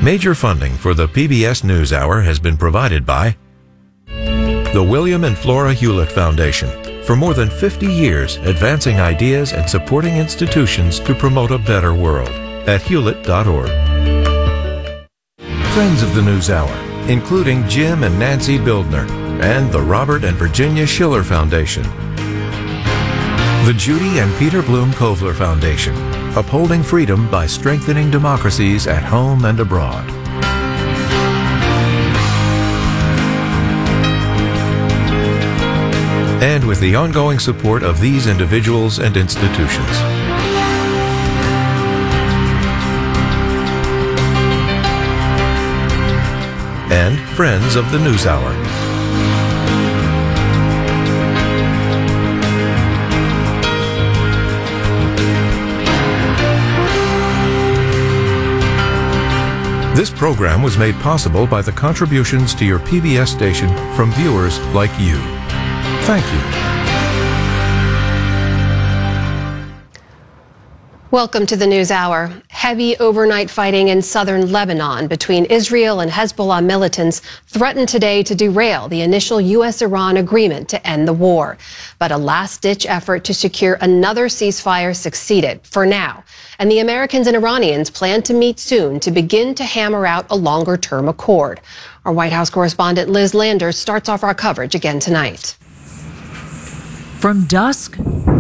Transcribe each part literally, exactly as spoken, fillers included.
Major funding for the P B S NewsHour has been provided by the William and Flora Hewlett Foundation. For more than fifty years, advancing ideas and supporting institutions to promote a better world at hewlett dot org. Friends of the NewsHour, including Jim and Nancy Bildner, and the Robert and Virginia Schiller Foundation. The Judy and Peter Bloom Kovler Foundation, upholding freedom by strengthening democracies at home and abroad. And with the ongoing support of these individuals and institutions. And friends of the NewsHour. This program was made possible by the contributions to your P B S station from viewers like you. Thank you. Welcome to the NewsHour. Heavy overnight fighting in southern Lebanon between Israel and Hezbollah militants threatened today to derail the initial U S Iran agreement to end the war. But a last-ditch effort to secure another ceasefire succeeded for now. And the Americans and Iranians plan to meet soon to begin to hammer out a longer-term accord. Our White House correspondent Liz Landers starts off our coverage again tonight. From dusk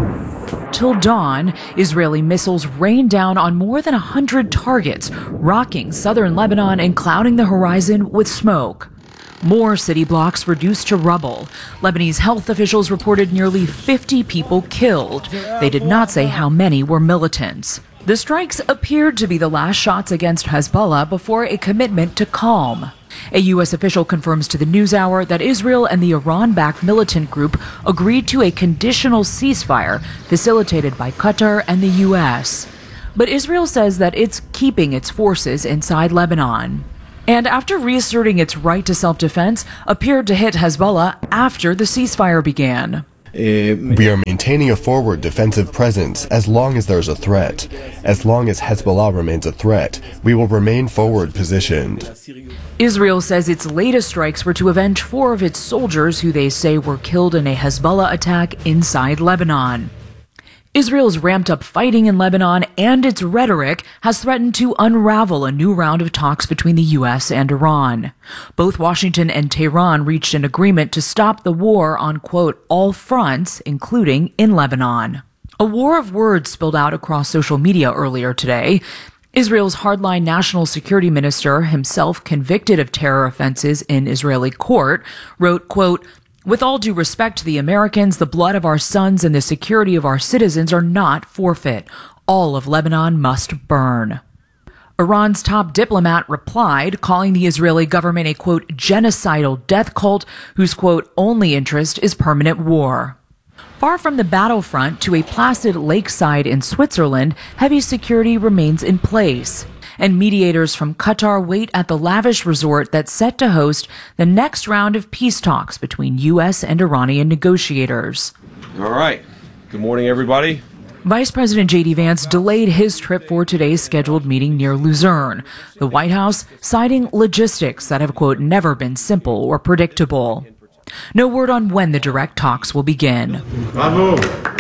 till dawn, Israeli missiles rained down on more than one hundred targets, rocking southern Lebanon and clouding the horizon with smoke. More city blocks reduced to rubble. Lebanese health officials reported nearly fifty people killed. They did not say how many were militants. The strikes appeared to be the last shots against Hezbollah before a commitment to calm. A U S official confirms to the NewsHour that Israel and the Iran-backed militant group agreed to a conditional ceasefire facilitated by Qatar and the U S. But Israel says that it's keeping its forces inside Lebanon. And after reasserting its right to self-defense, appeared to hit Hezbollah after the ceasefire began. We are maintaining a forward defensive presence as long as there's a threat. As long as Hezbollah remains a threat, we will remain forward positioned. Israel says its latest strikes were to avenge four of its soldiers who they say were killed in a Hezbollah attack inside Lebanon. Israel's ramped up fighting in Lebanon and its rhetoric has threatened to unravel a new round of talks between the U S and Iran. Both Washington and Tehran reached an agreement to stop the war on, quote, all fronts, including in Lebanon. A war of words spilled out across social media earlier today. Israel's hardline national security minister, himself convicted of terror offenses in Israeli court, wrote, quote, with all due respect to the Americans, the blood of our sons and the security of our citizens are not forfeit. All of Lebanon must burn. Iran's top diplomat replied, calling the Israeli government a, quote, genocidal death cult whose, quote, only interest is permanent war. Far from the battlefront to a placid lakeside in Switzerland, heavy security remains in place. And mediators from Qatar wait at the lavish resort that's set to host the next round of peace talks between U S and Iranian negotiators. All right. Good morning, everybody. Vice President J D Vance delayed his trip for today's scheduled meeting near Luzerne. The White House citing logistics that have, quote, never been simple or predictable. No word on when the direct talks will begin. Bravo.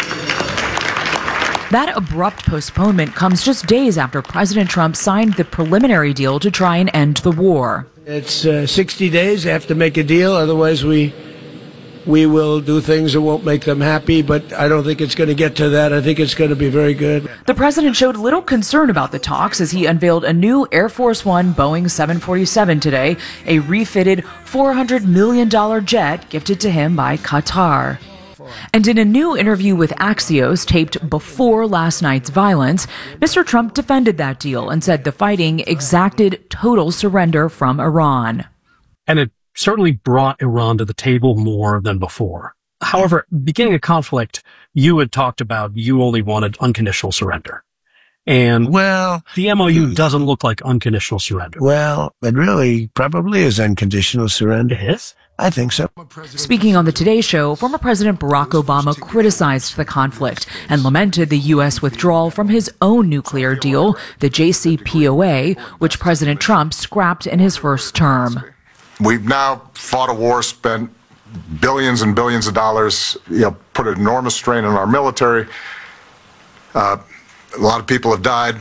That abrupt postponement comes just days after President Trump signed the preliminary deal to try and end the war. It's uh, sixty days. They have to make a deal. Otherwise, we we will do things that won't make them happy. But I don't think it's going to get to that. I think it's going to be very good. The president showed little concern about the talks as he unveiled a new Air Force One Boeing seven forty-seven today, a refitted four hundred million dollars jet gifted to him by Qatar. And in a new interview with Axios taped before last night's violence, Mister Trump defended that deal and said the fighting exacted total surrender from Iran. And it certainly brought Iran to the table more than before. However, beginning a conflict, you had talked about you only wanted unconditional surrender. And well, the M O U doesn't look like unconditional surrender. Well, it really probably is unconditional surrender. It is? I think so. Speaking on the Today Show, former President Barack Obama criticized the conflict and lamented the U S withdrawal from his own nuclear deal, the J C P O A, which President Trump scrapped in his first term. We've now fought a war, spent billions and billions of dollars, you know, put an enormous strain on our military. Uh, a lot of people have died,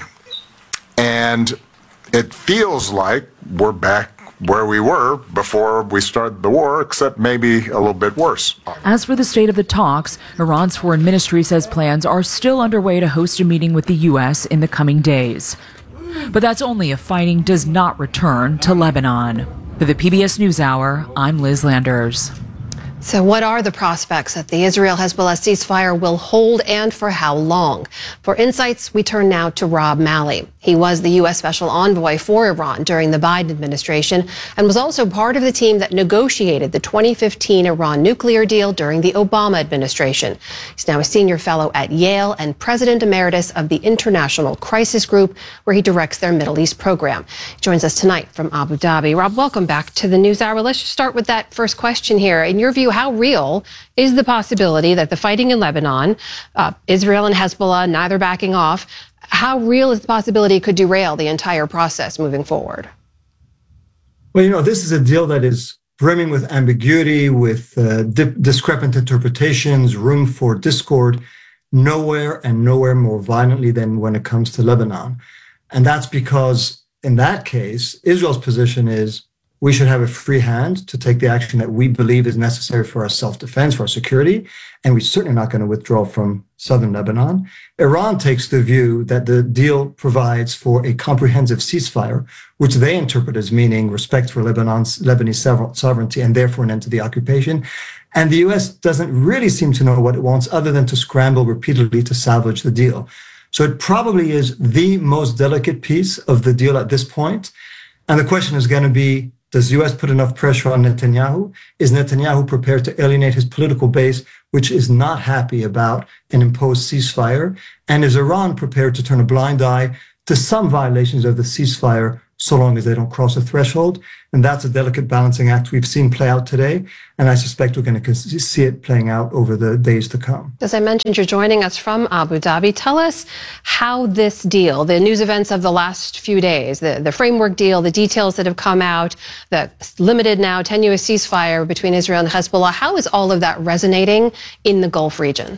and it feels like we're back where we were before we started the war, except maybe a little bit worse. As for the state of the talks, Iran's foreign ministry says plans are still underway to host a meeting with the U S in the coming days. But that's only if fighting does not return to Lebanon. For the P B S NewsHour, I'm Liz Landers. So what are the prospects that the Israel-Hezbollah ceasefire will hold, and for how long? For insights, we turn now to Rob Malley. He was the U S Special Envoy for Iran during the Biden administration and was also part of the team that negotiated the twenty fifteen Iran nuclear deal during the Obama administration. He's now a senior fellow at Yale and president emeritus of the International Crisis Group, where he directs their Middle East program. He joins us tonight from Abu Dhabi. Rob, welcome back to the NewsHour. Let's just start with that first question here. In your view, how real is the possibility that the fighting in Lebanon, uh, Israel and Hezbollah neither backing off, how real is the possibility it could derail the entire process moving forward? Well, you know, this is a deal that is brimming with ambiguity, with uh, di- discrepant interpretations, room for discord, nowhere and nowhere more violently than when it comes to Lebanon. And that's because, in that case, Israel's position is we should have a free hand to take the action that we believe is necessary for our self-defense, for our security, and we're certainly not going to withdraw from southern Lebanon. Iran takes the view that the deal provides for a comprehensive ceasefire, which they interpret as meaning respect for Lebanon's Lebanese sovereignty and therefore an end to the occupation. And the U S doesn't really seem to know what it wants other than to scramble repeatedly to salvage the deal. So it probably is the most delicate piece of the deal at this point. And the question is going to be, does the U S put enough pressure on Netanyahu? Is Netanyahu prepared to alienate his political base, which is not happy about an imposed ceasefire? And is Iran prepared to turn a blind eye to some violations of the ceasefire so long as they don't cross a threshold? And that's a delicate balancing act we've seen play out today. And I suspect we're going to see it playing out over the days to come. As I mentioned, you're joining us from Abu Dhabi. Tell us how this deal, the news events of the last few days, the, the framework deal, the details that have come out, the limited now tenuous ceasefire between Israel and Hezbollah, how is all of that resonating in the Gulf region?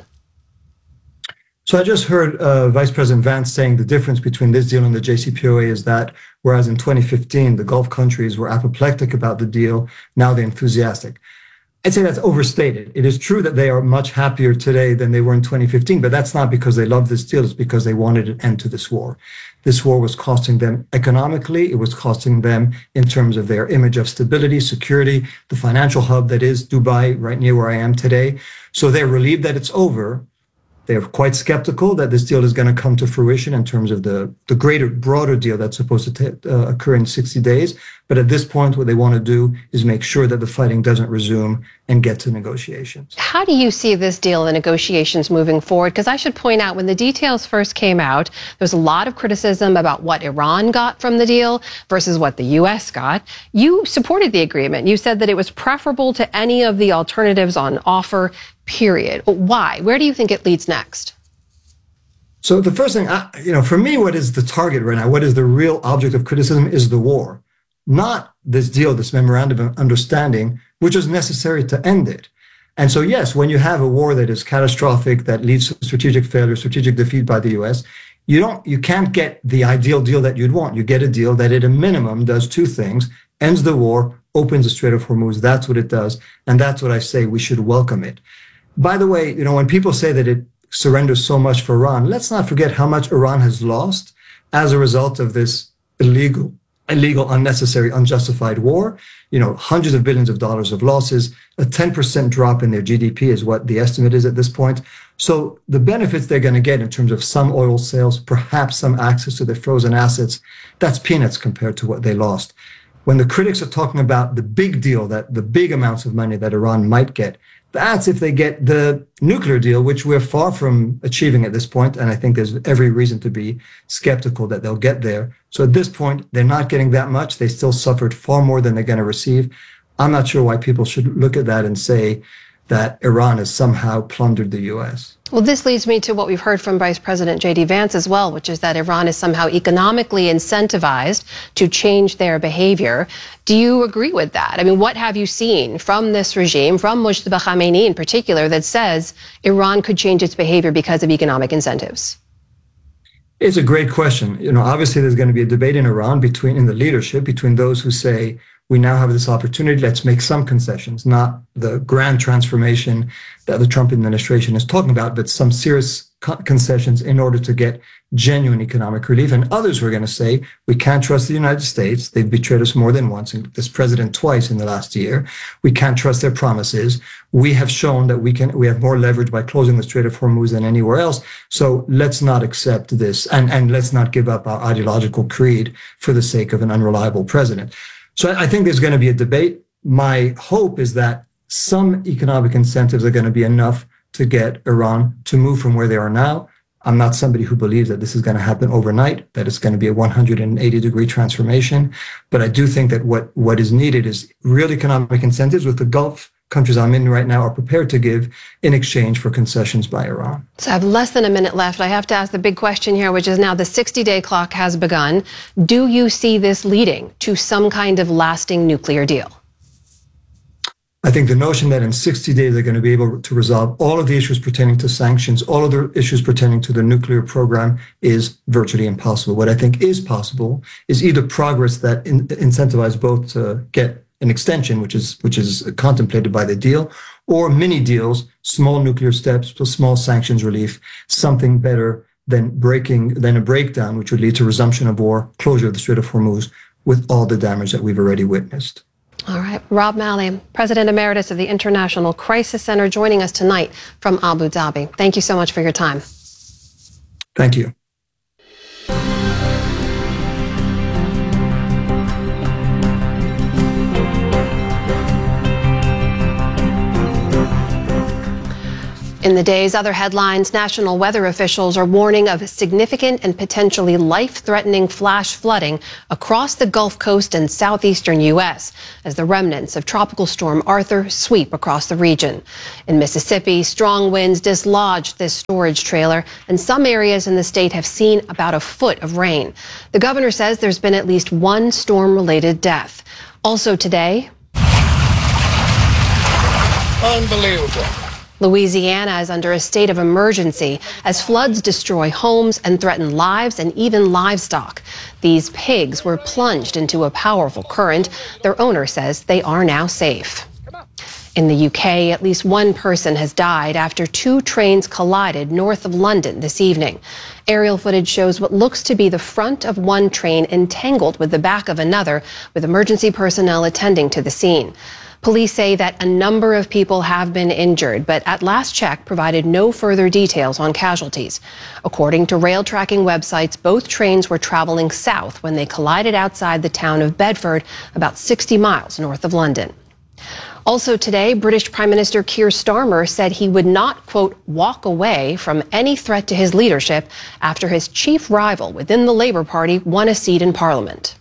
So I just heard uh, Vice President Vance saying the difference between this deal and the J C P O A is that whereas in twenty fifteen, the Gulf countries were apoplectic about the deal, now they're enthusiastic. I'd say that's overstated. It is true that they are much happier today than they were in twenty fifteen, but that's not because they love this deal. It's because they wanted an end to this war. This war was costing them economically. It was costing them in terms of their image of stability, security, the financial hub that is Dubai, right near where I am today. So they're relieved that it's over. They're quite skeptical that this deal is going to come to fruition in terms of the, the greater, broader deal that's supposed to t- uh, occur in sixty days. But at this point, what they want to do is make sure that the fighting doesn't resume and get to negotiations. How do you see this deal and negotiations moving forward? Because I should point out, when the details first came out, there was a lot of criticism about what Iran got from the deal versus what the U S got. You supported the agreement. You said that it was preferable to any of the alternatives on offer, period. Why? Where do you think it leads next? So the first thing, I, you know, for me, what is the target right now? What is the real object of criticism is the war, not this deal, this memorandum of understanding, which is necessary to end it. And so, yes, when you have a war that is catastrophic, that leads to strategic failure, strategic defeat by the U S, you don't, you can't get the ideal deal that you'd want. You get a deal that at a minimum does two things: ends the war, opens the Strait of Hormuz. That's what it does. And that's what I say we should welcome it. By the way, you know, when people say that it surrenders so much for Iran, let's not forget how much Iran has lost as a result of this illegal, illegal, unnecessary, unjustified war. You know, hundreds of billions of dollars of losses, a ten percent drop in their G D P is what the estimate is at this point. So the benefits they're going to get in terms of some oil sales, perhaps some access to their frozen assets, that's peanuts compared to what they lost. When the critics are talking about the big deal, that the big amounts of money that Iran might get, that's if they get the nuclear deal, which we're far from achieving at this point. And I think there's every reason to be skeptical that they'll get there. So at this point, they're not getting that much. They still suffered far more than they're going to receive. I'm not sure why people should look at that and say that Iran has somehow plundered the U S. Well, this leads me to what we've heard from Vice President J D Vance as well, which is that Iran is somehow economically incentivized to change their behavior. Do you agree with that? I mean, what have you seen from this regime, from Mujtaba Khamenei in particular, that says Iran could change its behavior because of economic incentives? It's a great question. You know, obviously there's going to be a debate in Iran between, in the leadership, between those who say, we now have this opportunity, let's make some concessions, not the grand transformation that the Trump administration is talking about, but some serious co- concessions in order to get genuine economic relief. And others were going to say, we can't trust the United States. They've betrayed us more than once, and this president twice in the last year. We can't trust their promises. We have shown that we can, we have more leverage by closing the Strait of Hormuz than anywhere else. So let's not accept this, and, and let's not give up our ideological creed for the sake of an unreliable president. So I think there's going to be a debate. My hope is that some economic incentives are going to be enough to get Iran to move from where they are now. I'm not somebody who believes that this is going to happen overnight, that it's going to be a one hundred eighty degree transformation. But I do think that what, what is needed is real economic incentives, with the Gulf countries I'm in right now are prepared to give in exchange for concessions by Iran. So I have less than a minute left. I have to ask the big question here, which is now the sixty-day clock has begun. Do you see this leading to some kind of lasting nuclear deal? I think the notion that in sixty days they're going to be able to resolve all of the issues pertaining to sanctions, all of the issues pertaining to the nuclear program is virtually impossible. What I think is possible is either progress that in, incentivizes both to get an extension, which is which is contemplated by the deal, or mini deals, small nuclear steps, small sanctions relief, something better than breaking than a breakdown, which would lead to resumption of war, closure of the Strait of Hormuz, with all the damage that we've already witnessed. All right, Rob Malley, President Emeritus of the International Crisis Center, joining us tonight from Abu Dhabi. Thank you so much for your time. Thank you. In the day's other headlines, national weather officials are warning of significant and potentially life-threatening flash flooding across the Gulf Coast and southeastern U S as the remnants of Tropical Storm Arthur sweep across the region. In Mississippi, strong winds dislodged this storage trailer, and some areas in the state have seen about a foot of rain. The governor says there's been at least one storm-related death. Also today, unbelievable. Louisiana is under a state of emergency as floods destroy homes and threaten lives and even livestock. These pigs were plunged into a powerful current. Their owner says they are now safe. In the U K, at least one person has died after two trains collided north of London this evening. Aerial footage shows what looks to be the front of one train entangled with the back of another, with emergency personnel attending to the scene. Police say that a number of people have been injured, but at last check provided no further details on casualties. According to rail tracking websites, both trains were traveling south when they collided outside the town of Bedford, about sixty miles north of London. Also today, British Prime Minister Keir Starmer said he would not, quote, walk away from any threat to his leadership after his chief rival within the Labour Party won a seat in Parliament.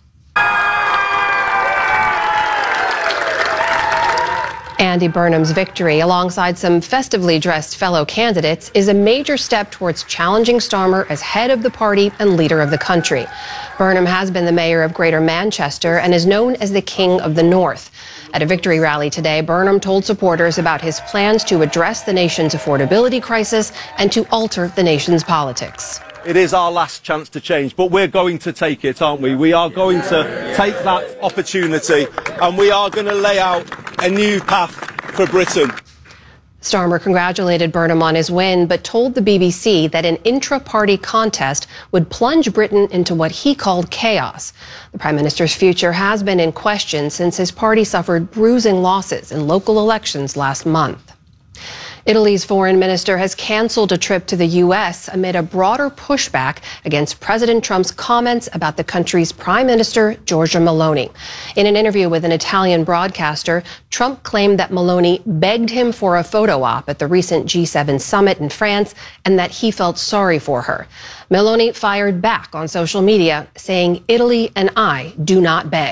Andy Burnham's victory, alongside some festively dressed fellow candidates, is a major step towards challenging Starmer as head of the party and leader of the country. Burnham has been the mayor of Greater Manchester and is known as the King of the North. At a victory rally today, Burnham told supporters about his plans to address the nation's affordability crisis and to alter the nation's politics. It is our last chance to change, but we're going to take it, aren't we? We are going to take that opportunity, and we are going to lay out a new path for Britain. Starmer congratulated Burnham on his win, but told the B B C that an intra-party contest would plunge Britain into what he called chaos. The Prime Minister's future has been in question since his party suffered bruising losses in local elections last month. Italy's foreign minister has canceled a trip to the U S amid a broader pushback against President Trump's comments about the country's Prime Minister, Giorgia Meloni. In an interview with an Italian broadcaster, Trump claimed that Meloni begged him for a photo op at the recent G seven summit in France and that he felt sorry for her. Meloni fired back on social media, saying, "Italy and I do not beg."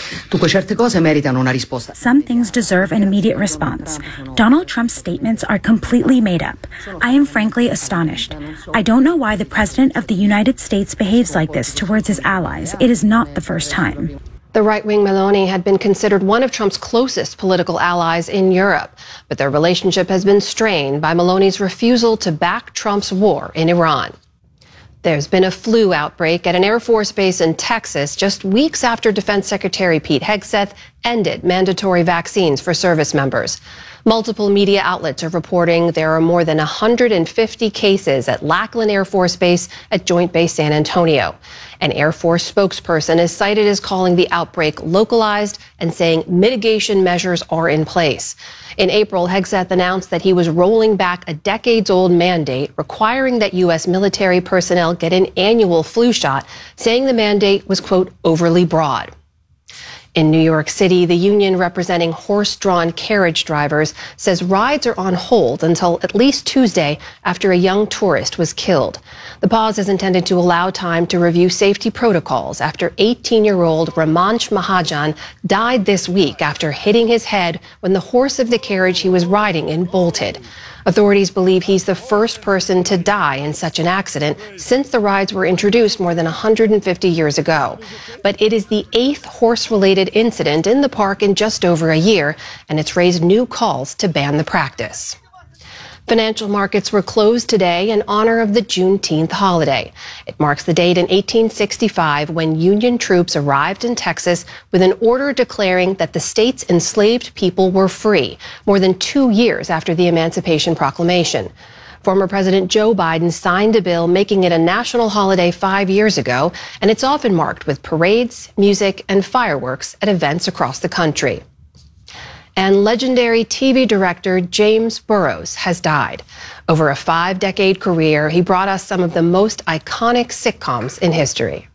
Dunque certe cose meritano una risposta. Some things deserve an immediate response. Donald Trump's statements are completely made up. I am frankly astonished. I don't know why the President of the United States behaves like this towards his allies. It is not the first time. The right-wing Meloni had been considered one of Trump's closest political allies in Europe, but their relationship has been strained by Meloni's refusal to back Trump's war in Iran. There's been a flu outbreak at an Air Force base in Texas just weeks after Defense Secretary Pete Hegseth ended mandatory vaccines for service members. Multiple media outlets are reporting there are more than one hundred fifty cases at Lackland Air Force Base at Joint Base San Antonio. An Air Force spokesperson is cited as calling the outbreak localized and saying mitigation measures are in place. In April, Hegseth announced that he was rolling back a decades-old mandate requiring that U S military personnel get an annual flu shot, saying the mandate was, quote, overly broad. In New York City, the union representing horse-drawn carriage drivers says rides are on hold until at least Tuesday after a young tourist was killed. The pause is intended to allow time to review safety protocols after eighteen-year-old Ramansh Mahajan died this week after hitting his head when the horse of the carriage he was riding in bolted. Authorities believe he's the first person to die in such an accident since the rides were introduced more than one hundred fifty years ago. But it is the eighth horse-related incident in the park in just over a year, and it's raised new calls to ban the practice. Financial markets were closed today in honor of the Juneteenth holiday. It marks the date in eighteen sixty-five when Union troops arrived in Texas with an order declaring that the state's enslaved people were free, more than two years after the Emancipation Proclamation. Former President Joe Biden signed a bill making it a national holiday five years ago, and it's often marked with parades, music, and fireworks at events across the country. And legendary T V director James Burrows has died. Over a five-decade career, he brought us some of the most iconic sitcoms in history.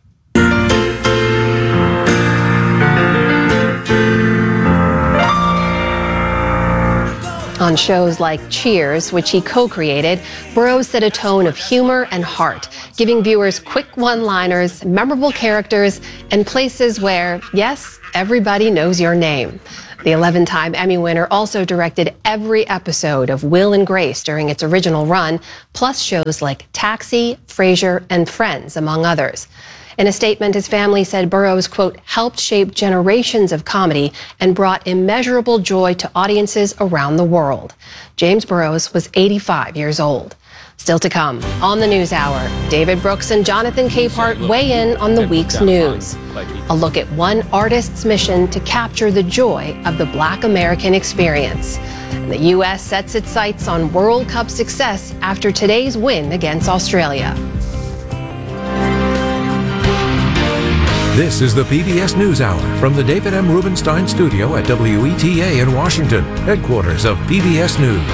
On shows like Cheers, which he co-created, Burrows set a tone of humor and heart, giving viewers quick one-liners, memorable characters, and places where, yes, everybody knows your name. The eleven-time Emmy winner also directed every episode of Will and Grace during its original run, plus shows like Taxi, Frasier, and Friends, among others. In a statement, his family said Burrows, quote, helped shape generations of comedy and brought immeasurable joy to audiences around the world. James Burrows was eighty-five years old. Still to come on the News Hour, David Brooks and Jonathan Capehart weigh in on the week's news. A look at one artist's mission to capture the joy of the Black American experience. And the U S sets its sights on World Cup success after today's win against Australia. This is the P B S News Hour from the David M. Rubenstein studio at W E T A in Washington, headquarters of P B S News.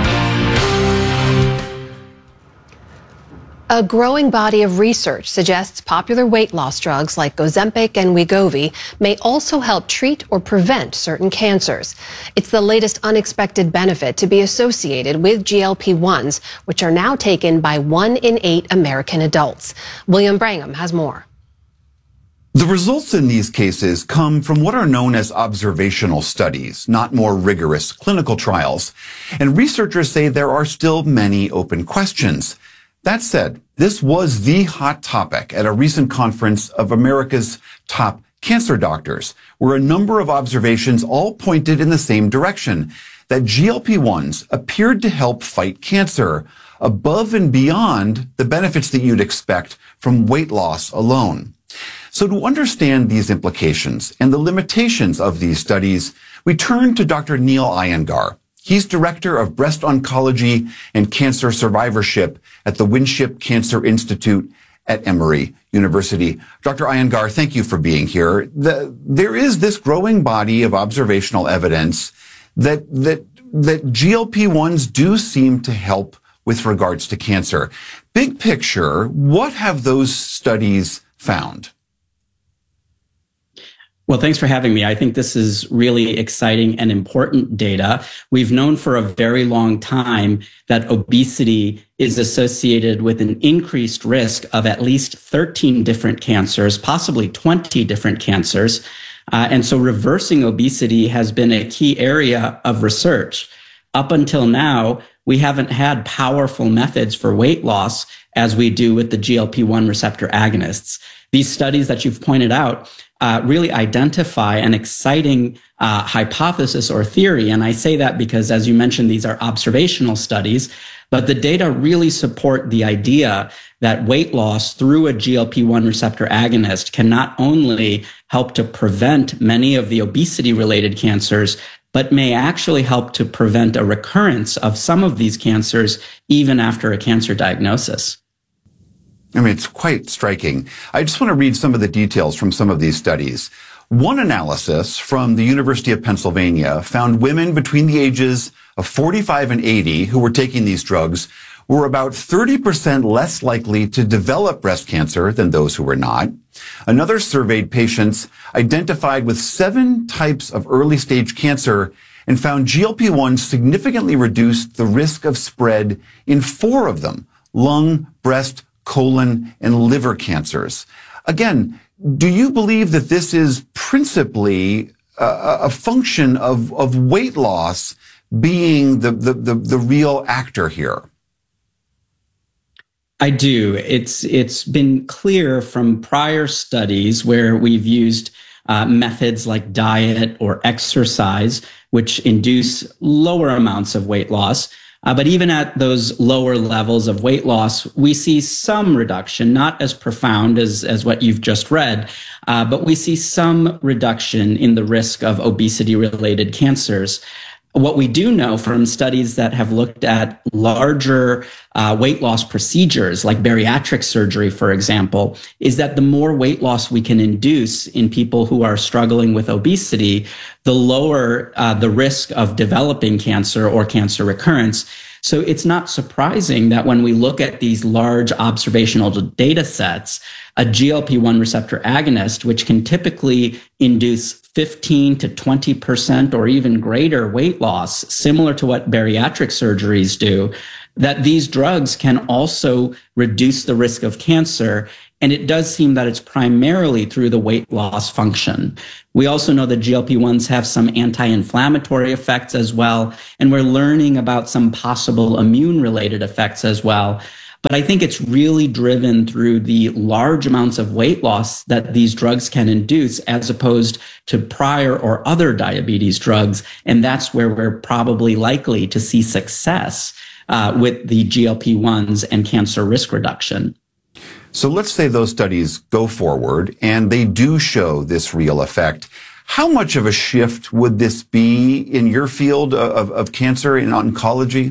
A growing body of research suggests popular weight loss drugs like Ozempic and Wegovy may also help treat or prevent certain cancers. It's the latest unexpected benefit to be associated with G L P ones, which are now taken by one in eight American adults. William Brangham has more. The results in these cases come from what are known as observational studies, not more rigorous clinical trials. And researchers say there are still many open questions. That said, this was the hot topic at a recent conference of America's top cancer doctors, where a number of observations all pointed in the same direction, that G L P ones appeared to help fight cancer above and beyond the benefits that you'd expect from weight loss alone. So to understand these implications and the limitations of these studies, we turn to Doctor Neil Iyengar. He's Director of Breast Oncology and Cancer Survivorship at the Winship Cancer Institute at Emory University. Doctor Iyengar, thank you for being here. The, there is this growing body of observational evidence that, that, that G L P ones do seem to help with regards to cancer. Big picture, what have those studies found? Well, thanks for having me. I think this is really exciting and important data. We've known for a very long time that obesity is associated with an increased risk of at least thirteen different cancers, possibly twenty different cancers. Uh, and so reversing obesity has been a key area of research. Up until now, we haven't had powerful methods for weight loss as we do with the G L P one receptor agonists. These studies that you've pointed out uh, really identify an exciting uh, hypothesis or theory. And I say that because, as you mentioned, these are observational studies, but the data really support the idea that weight loss through a G L P one receptor agonist can not only help to prevent many of the obesity-related cancers, but may actually help to prevent a recurrence of some of these cancers even after a cancer diagnosis. I mean, it's quite striking. I just want to read some of the details from some of these studies. One analysis from the University of Pennsylvania found women between the ages of forty-five and eighty who were taking these drugs were about thirty percent less likely to develop breast cancer than those who were not. Another surveyed patients identified with seven types of early stage cancer and found G L P one significantly reduced the risk of spread in four of them: lung, breast, colon, and liver cancers. Again, do you believe that this is principally a, a function of, of weight loss being the, the, the, the real actor here? I do. It's it's been clear from prior studies where we've used uh, methods like diet or exercise, which induce lower amounts of weight loss. Uh, but even at those lower levels of weight loss, we see some reduction, not as profound as, as what you've just read, uh, but we see some reduction in the risk of obesity-related cancers. What we do know from studies that have looked at larger uh, weight loss procedures, like bariatric surgery, for example, is that the more weight loss we can induce in people who are struggling with obesity, the lower uh, the risk of developing cancer or cancer recurrence. So it's not surprising that when we look at these large observational data sets, a G L P one receptor agonist, which can typically induce fifteen to twenty percent or even greater weight loss, similar to what bariatric surgeries do, that these drugs can also reduce the risk of cancer. And it does seem that it's primarily through the weight loss function. We also know that G L P ones have some anti-inflammatory effects as well, and we're learning about some possible immune-related effects as well. But I think it's really driven through the large amounts of weight loss that these drugs can induce as opposed to prior or other diabetes drugs. And that's where we're probably likely to see success uh, with the G L P ones and cancer risk reduction. So let's say those studies go forward and they do show this real effect. How much of a shift would this be in your field of, of cancer in oncology?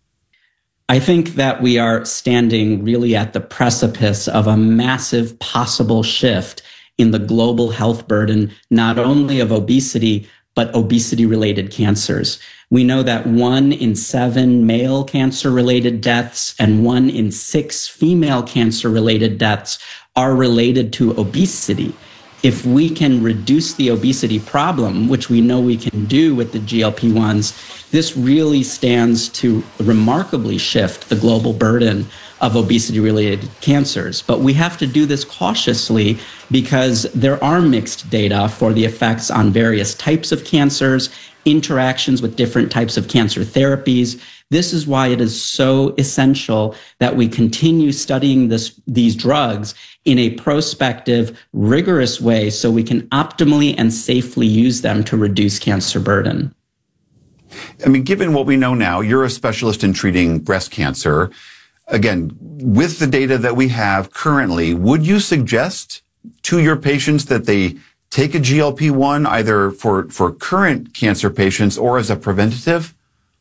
I think that we are standing really at the precipice of a massive possible shift in the global health burden, not only of obesity, but obesity-related cancers. We know that one in seven male cancer-related deaths and one in six female cancer-related deaths are related to obesity. If we can reduce the obesity problem, which we know we can do with the G L P ones, this really stands to remarkably shift the global burden of obesity-related cancers. But we have to do this cautiously because there are mixed data for the effects on various types of cancers, interactions with different types of cancer therapies. This is why it is so essential that we continue studying this, these drugs in a prospective, rigorous way so we can optimally and safely use them to reduce cancer burden. I mean, given what we know now, you're a specialist in treating breast cancer. Again, with the data that we have currently, would you suggest to your patients that they take a G L P one either for, for current cancer patients or as a preventative?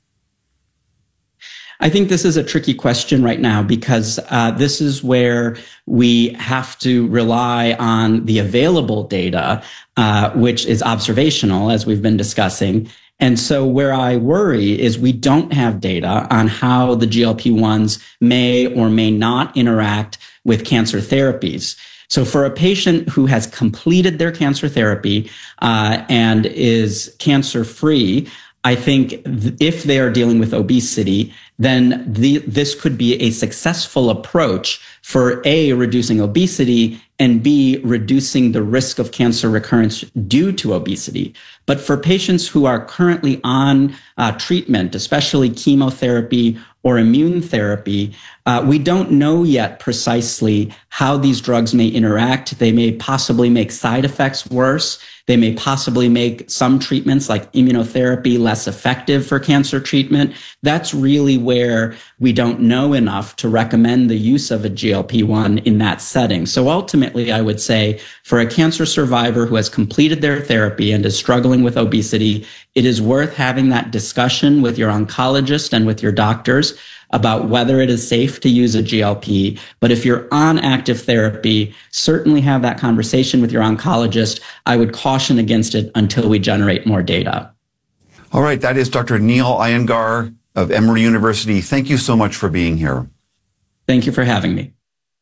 I think this is a tricky question right now because uh, this is where we have to rely on the available data, uh, which is observational, as we've been discussing. And so where I worry is we don't have data on how the G L P ones may or may not interact with cancer therapies. So for a patient who has completed their cancer therapy uh, and is cancer-free, I think th- if they are dealing with obesity, then the, this could be a successful approach for A, reducing obesity, and B, reducing the risk of cancer recurrence due to obesity. But for patients who are currently on uh, treatment, especially chemotherapy or immune therapy, uh, we don't know yet precisely how these drugs may interact. They may possibly make side effects worse. They may possibly make some treatments like immunotherapy less effective for cancer treatment. That's really where we don't know enough to recommend the use of a G L P one in that setting. So ultimately, I would say for a cancer survivor who has completed their therapy and is struggling with obesity, it is worth having that discussion with your oncologist and with your doctors about whether it is safe to use a G L P. But if you're on active therapy, certainly have that conversation with your oncologist. I would caution against it until we generate more data. All right, that is Doctor Neil Iyengar of Emory University. Thank you so much for being here. Thank you for having me.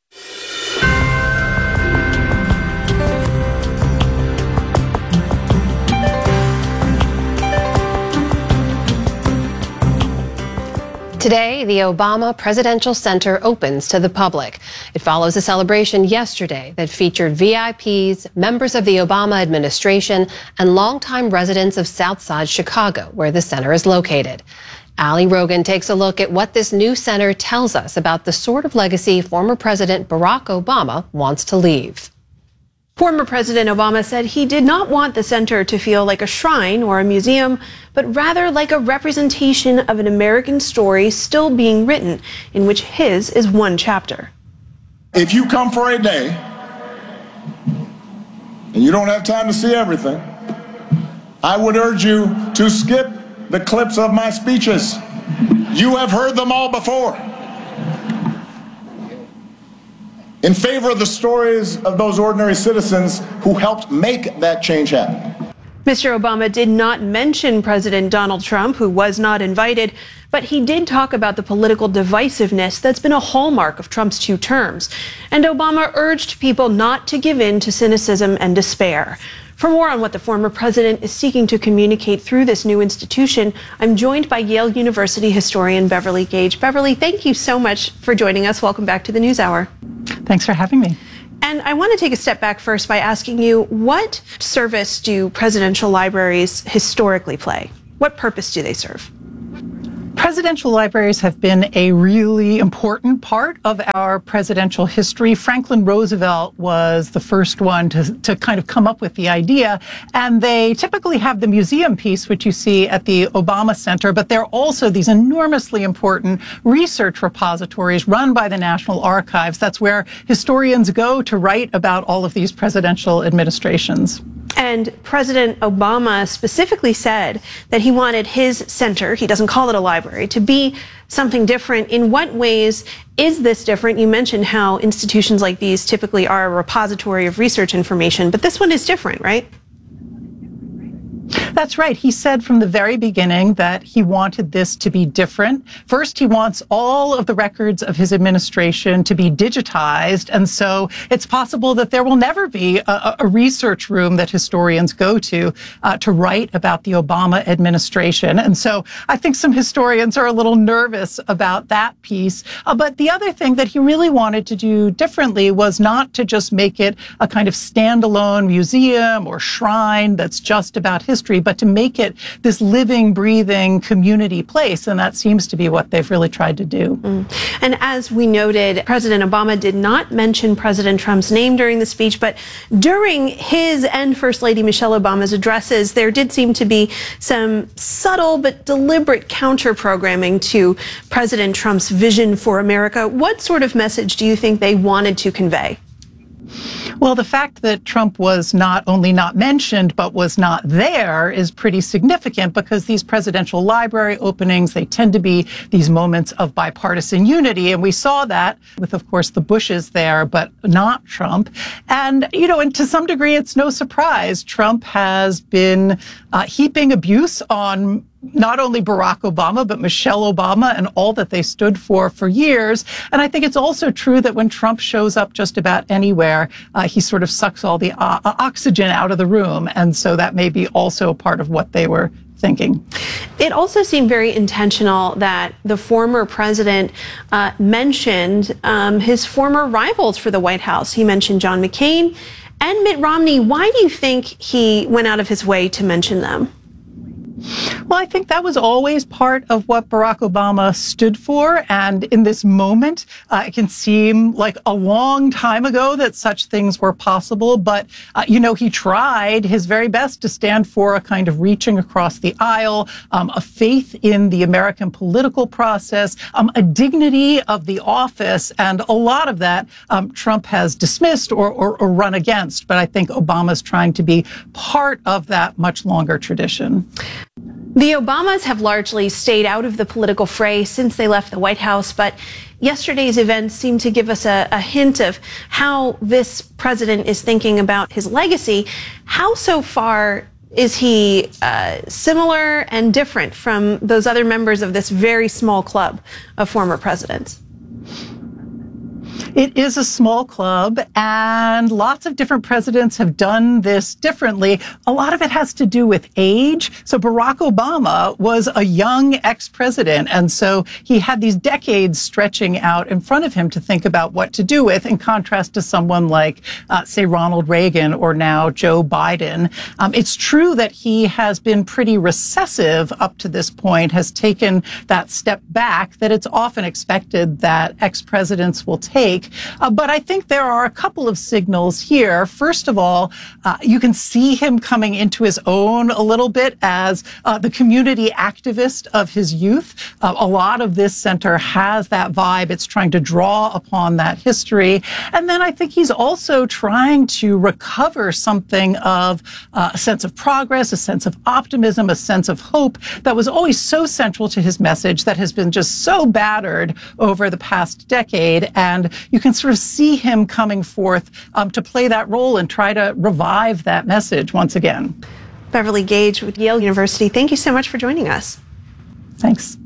Today, the Obama Presidential Center opens to the public. It follows a celebration yesterday that featured V I Ps, members of the Obama administration, and longtime residents of Southside Chicago, where the center is located. Ali Rogan takes a look at what this new center tells us about the sort of legacy former President Barack Obama wants to leave. Former President Obama said he did not want the center to feel like a shrine or a museum, but rather like a representation of an American story still being written, in which his is one chapter. If you come for a day and you don't have time to see everything, I would urge you to skip the clips of my speeches. You have heard them all before. In favor of the stories of those ordinary citizens who helped make that change happen. Mister Obama did not mention President Donald Trump, who was not invited, but he did talk about the political divisiveness that's been a hallmark of Trump's two terms. And Obama urged people not to give in to cynicism and despair. For more on what the former president is seeking to communicate through this new institution, I'm joined by Yale University historian Beverly Gage. Beverly, thank you so much for joining us. Welcome back to the NewsHour. Thanks for having me. And I want to take a step back first by asking you, what service do presidential libraries historically play? What purpose do they serve? Presidential libraries have been a really important part of our presidential history. Franklin Roosevelt was the first one to, to kind of come up with the idea. And they typically have the museum piece, which you see at the Obama Center, but they're also these enormously important research repositories run by the National Archives. That's where historians go to write about all of these presidential administrations. And President Obama specifically said that he wanted his center, he doesn't call it a library, to be something different. In what ways is this different? You mentioned how institutions like these typically are a repository of research information, but this one is different, right? That's right. He said from the very beginning that he wanted this to be different. First, he wants all of the records of his administration to be digitized. And so it's possible that there will never be a, a research room that historians go to uh, to write about the Obama administration. And so I think some historians are a little nervous about that piece. Uh, but the other thing that he really wanted to do differently was not to just make it a kind of standalone museum or shrine that's just about history, but to make it this living, breathing community place. And that seems to be what they've really tried to do. Mm. And as we noted, President Obama did not mention President Trump's name during the speech, but during his and First Lady Michelle Obama's addresses, there did seem to be some subtle but deliberate counter-programming to President Trump's vision for America. What sort of message do you think they wanted to convey? Well, the fact that Trump was not only not mentioned, but was not there is pretty significant because these presidential library openings, they tend to be these moments of bipartisan unity. And we saw that with, of course, the Bushes there, but not Trump. And, you know, and to some degree, it's no surprise. Trump has been uh, heaping abuse on not only Barack Obama, but Michelle Obama and all that they stood for for years. And I think it's also true that when Trump shows up just about anywhere, uh, he sort of sucks all the uh, oxygen out of the room. And so that may be also part of what they were thinking. It also seemed very intentional that the former president uh, mentioned um, his former rivals for the White House. He mentioned John McCain and Mitt Romney. Why do you think he went out of his way to mention them? Well, I think that was always part of what Barack Obama stood for. And in this moment, uh, it can seem like a long time ago that such things were possible. But, uh, you know, he tried his very best to stand for a kind of reaching across the aisle, um, a faith in the American political process, um, a dignity of the office. And a lot of that um, Trump has dismissed or, or, or run against. But I think Obama's trying to be part of that much longer tradition. The Obamas have largely stayed out of the political fray since they left the White House, but yesterday's events seem to give us a, a hint of how this president is thinking about his legacy. How so far is he uh, similar and different from those other members of this very small club of former presidents? It is a small club, and lots of different presidents have done this differently. A lot of it has to do with age. So Barack Obama was a young ex-president, and so he had these decades stretching out in front of him to think about what to do with, in contrast to someone like, uh, say, Ronald Reagan or now Joe Biden. Um, it's true that he has been pretty recessive up to this point, has taken that step back that it's often expected that ex-presidents will take. Uh, but I think there are a couple of signals here. First of all, uh, you can see him coming into his own a little bit as uh, the community activist of his youth. Uh, a lot of this center has that vibe. It's trying to draw upon that history. And then I think he's also trying to recover something of uh, a sense of progress, a sense of optimism, a sense of hope that was always so central to his message that has been just so battered over the past decade. And you can sort of see him coming forth um, to play that role and try to revive that message once again. Beverly Gage with Yale University, thank you so much for joining us. Thanks.